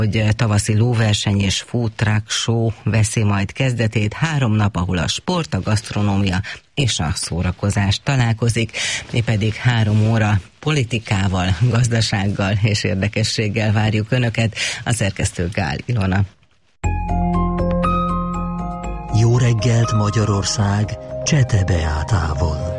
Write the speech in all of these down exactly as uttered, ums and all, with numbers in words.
hogy tavaszi lóverseny és food truck show veszi majd kezdetét, három nap, ahol a sport, a gasztronómia és a szórakozás találkozik, mi pedig három óra politikával, gazdasággal és érdekességgel várjuk Önöket, a szerkesztő Gál Ilona. Jó reggelt Magyarország, Csete Beátával.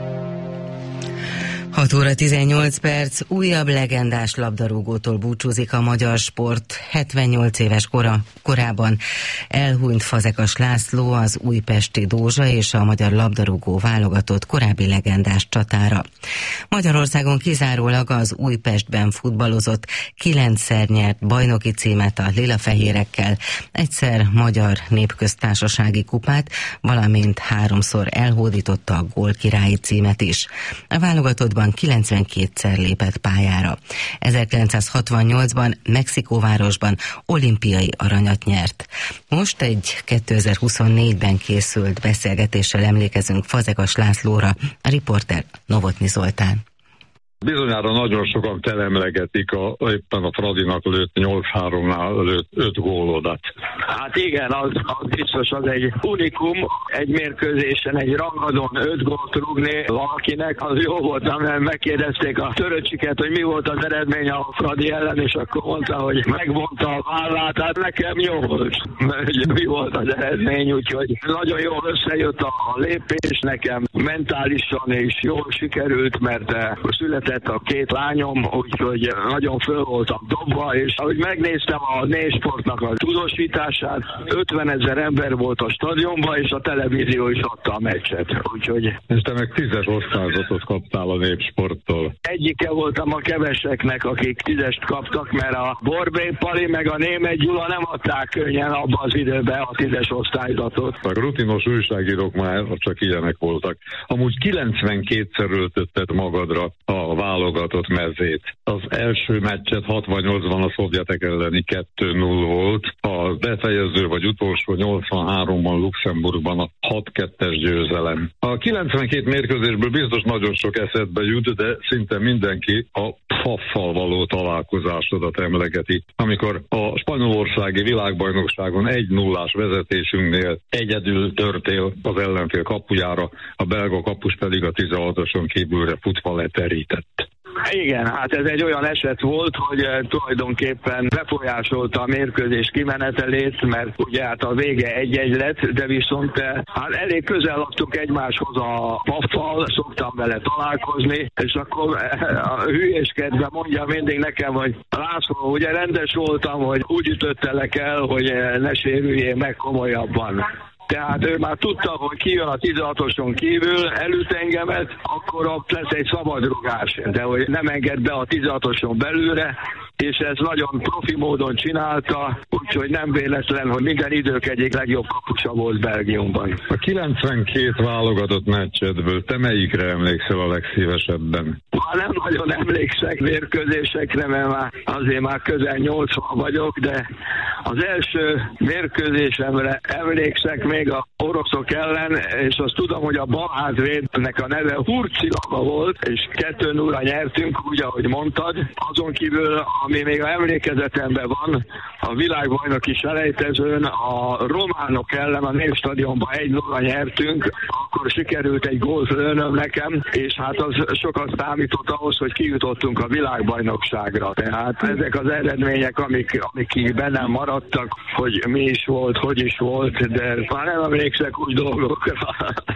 hat óra tizennyolc perc, újabb legendás labdarúgótól búcsúzik a magyar sport. hetvennyolc éves kora, korában elhunyt Fazekas László, az újpesti Dózsa és a magyar labdarúgó válogatott korábbi legendás csatára. Magyarországon kizárólag az Újpestben futballozott, kilencszer nyert bajnoki címet a lilafehérekkel, egyszer magyar népköztársasági kupát, valamint háromszor elhódította a gólkirályi címet is. A válogatottban kilencvenkétszer lépett pályára. ezerkilencszázhatvannyolcban Mexikóvárosban olimpiai aranyat nyert. Most egy kétezer-huszonnégyben készült beszélgetéssel emlékezünk Fazekas Lászlóra, a riporter Novotny Zoltán. Bizonyára nagyon sokan telemlegetik a, éppen a Fradinak lőtt nyolc háromnál lőtt öt gólodat. Hát igen, az, az biztos, az egy unikum, egy mérkőzésen, egy rangadón öt gólt rúgni valakinek, az jó volt, mert megkérdezték a Töröcsiket, hogy mi volt az eredmény a Fradi ellen, és akkor mondta, hogy megvonta a vállát, hát nekem jó volt, mert mi volt az eredmény, úgyhogy nagyon jól összejött a lépés, nekem mentálisan is jól sikerült, mert született a két lányom, úgyhogy nagyon föl voltam dobva, és ahogy megnéztem a Népsportnak a tudósítását, ötvenezer ember volt a stadionban, és a televízió is adta a meccset, úgyhogy... És te meg tízes osztályzatot kaptál a Népsporttól. Egyike voltam a keveseknek, akik tízest kaptak, mert a Borbély Pali meg a Németh Gyula nem adták könnyen abban az időben a tízes osztályzatot. A rutinos újságírók már csak ilyenek voltak. Amúgy kilencvenkétszer öltötted magadra a válogatott mezét. Az első meccset hatvannyolcban a szovjetek elleni kettő null volt, a befejező vagy utolsó nyolcvanháromban Luxemburgban a hat kettes győzelem. A kilencvenkét mérkőzésből biztos nagyon sok eszedbe jut, de szinte mindenki a Faffal való találkozásodat emlegeti, amikor a spanyolországi világbajnokságon egy nullás vezetésünknél egyedül törtél az ellenfél kapujára, a belga kapus pedig a tizenhatoson kívülre futva leterített. Igen, hát ez egy olyan eset volt, hogy tulajdonképpen befolyásolta a mérkőzés kimenetelét, mert ugye hát a vége egy-egy lett, de viszont hát elég közel laktunk egymáshoz a Paffal, szoktam vele találkozni, és akkor a hülyéskedve mondja mindig nekem, hogy László, ugye rendes voltam, hogy úgy ütöttelek el, hogy ne sérüljél meg komolyabban. Tehát ő már tudta, hogy kijön a tizenhatoson kívül, elüt engemet, akkor ott lesz egy szabadrugás, de hogy nem enged be a tizenhatoson belülre, és ez nagyon profi módon csinálta, úgyhogy nem véletlen, hogy minden idők egyik legjobb kapusa volt Belgiumban. A kilencvenkét válogatott meccsedből te melyikre emlékszel a legszívesebben? Ha nem nagyon emlékszek mérkőzésekre, mert már azért már közel nyolcvan vagyok, de az első mérkőzésemre emlékszek még a oroszok ellen, és azt tudom, hogy a balhátvédnek a neve Hurcilava volt, és kettő nullra nyertünk, úgy, ahogy mondtad. Azon kívül, ami még a emlékezetemben van, a világbajnoki selejtezőn a románok ellen a Népstadionban egy nullra nyertünk, akkor sikerült egy gólt lőnöm nekem, és hát az sokat számított ahhoz, hogy kijutottunk a világbajnokságra. Tehát ezek az eredmények, amik, amik bennem maradtak, hogy mi is volt, hogy is volt, de már nem emlékszek úgy dolgokra.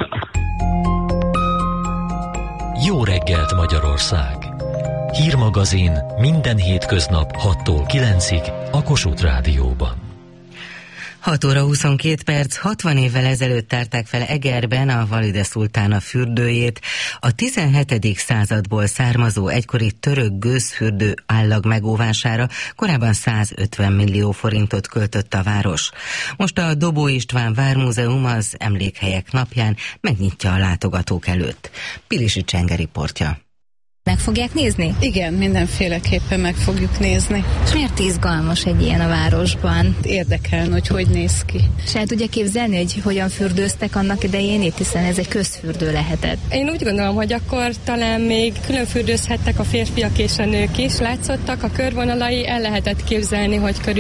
Jó reggelt Magyarország! Hírmagazin minden hétköznap hattól kilencig a Kossuth Rádióban. hat óra huszonkét perc, hatvan évvel ezelőtt tárták fel Egerben a Valide szultána fürdőjét. A tizenhetedik századból származó egykori török gőzfürdő állag megóvására korábban százötven millió forintot költött a város. Most a Dobó István Vármúzeum az Emlékhelyek napján megnyitja a látogatók előtt. Pilisi Csenge riportja. Meg fogják nézni? Igen, mindenféleképpen meg fogjuk nézni. És miért izgalmas egy ilyen a városban? Érdekel, hogy hogy néz ki. És el tudja képzelni, hogy hogyan fürdőztek annak idején itt, hiszen ez egy közfürdő lehetett. Én úgy gondolom, hogy akkor talán még külön fürdőzhettek a férfiak és a nők is, látszottak a körvonalai, el lehetett képzelni, hogy körül